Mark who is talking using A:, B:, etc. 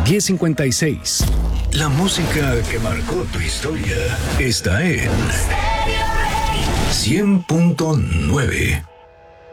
A: 1056. La música que marcó tu historia está en 100.9.